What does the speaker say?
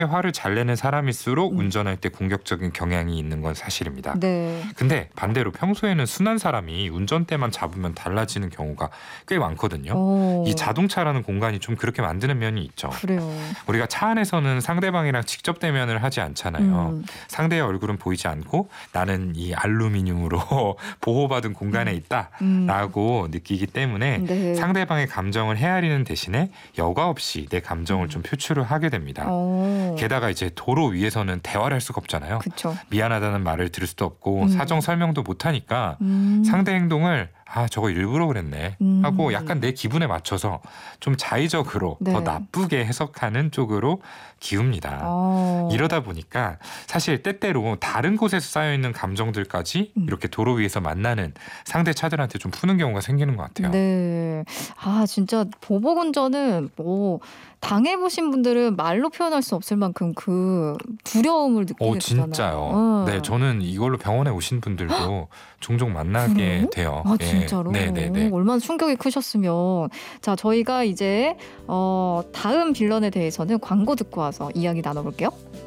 화를 잘 내는 사람일수록 운전할 때 공격적인 경향이 있는 건 사실입니다. 네. 근데 반대로 평소에는 순한 사람이 운전대만 잡으면 달라지는 경우가 꽤 많거든요. 이 자동차라는 공간이 좀 그렇게 만드는 면이 있죠. 그래요. 우리가 차 안에서는 상대방이랑 직접 대면을 하지 않잖아요. 상대의 얼굴은 보이지 않고 나는 이 알루미늄으로 보호받은 공간에 있다라고 느끼기 때문에 네. 상대방의 감정을 헤아리는 대신에 여과 없이 내 감정을 좀 표출을 하게 됩니다. 게다가 이제 도로 위에서는 대화를 할 수가 없잖아요. 그쵸. 미안하다는 말을 들을 수도 없고 사정 설명도 못하니까 상대 행동을 저거 일부러 그랬네 하고 약간 내 기분에 맞춰서 좀 자의적으로 네. 더 나쁘게 해석하는 쪽으로 기웁니다. 이러다 보니까 사실 때때로 다른 곳에서 쌓여있는 감정들까지 이렇게 도로 위에서 만나는 상대 차들한테 좀 푸는 경우가 생기는 것 같아요. 네. 진짜 보복 운전은 뭐 당해보신 분들은 말로 표현할 수 없을 만큼 그 두려움을 느끼게 되잖아요. 진짜요. 네, 저는 이걸로 병원에 오신 분들도 종종 만나게 돼요. 진짜로? 네. 얼마나 충격이 크셨으면. 자, 저희가 이제 다음 빌런에 대해서는 광고 듣고 와서 이야기 나눠볼게요.